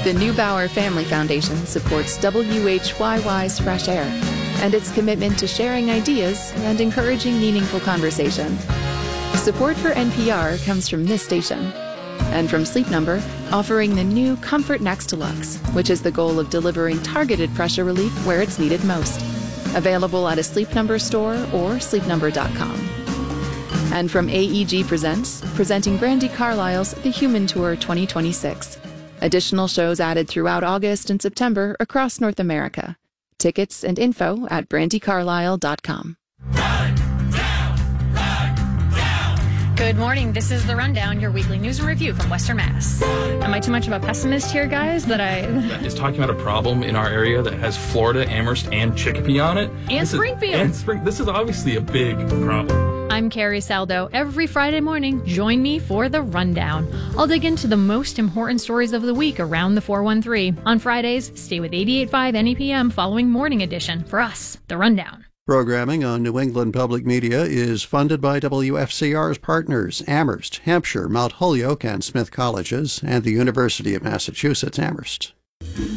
The Neubauer Family Foundation supports WHYY's Fresh Air and its commitment to sharing ideas and encouraging meaningful conversation. Support for NPR comes from this station and from Sleep Number, offering the new Comfort Next Deluxe, which is the goal of delivering targeted pressure relief where it's needed most. Available at a Sleep Number store or sleepnumber.com. And from AEG Presents, presenting Brandi Carlile's The Human Tour 2026. Additional shows added throughout August and September across North America. Tickets and info at brandicarlisle.com. Good morning. This is The Rundown, your weekly news and review from Western Mass. Am I too much of a pessimist here, guys? That is talking about a problem in our area that has Florida, Amherst, and Chicopee on it. And Springfield. This is obviously a big problem. I'm Carrie Saldo. Every Friday morning, join me for The Rundown. I'll dig into the most important stories of the week around the 413. On Fridays, stay with 88.5 NEPM following Morning Edition. For us, The Rundown. Programming on New England Public Media is funded by WFCR's partners, Amherst, Hampshire, Mount Holyoke, and Smith Colleges, and the University of Massachusetts, Amherst.